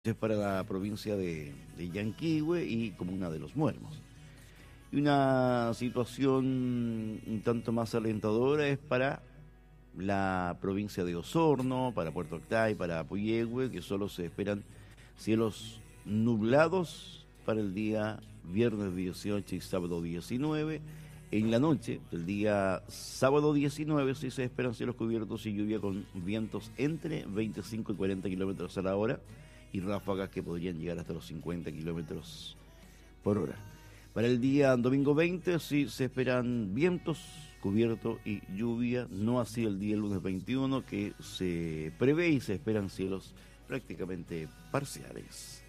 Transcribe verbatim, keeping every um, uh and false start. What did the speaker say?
Es para la provincia de, de Yanquihue y comuna de Los Muermos. Y una situación un tanto más alentadora es para la provincia de Osorno, para Puerto Octay, para Puyehue, que solo se esperan cielos nublados para el día viernes dieciocho y sábado diecinueve. En la noche del día sábado diecinueve sí se esperan cielos cubiertos y lluvia con vientos entre veinticinco y cuarenta kilómetros a la hora y ráfagas que podrían llegar hasta los cincuenta kilómetros por hora. Para el día domingo veinte sí se esperan vientos, cubierto y lluvia, no así el día lunes veintiuno, que se prevé y se esperan cielos prácticamente parciales.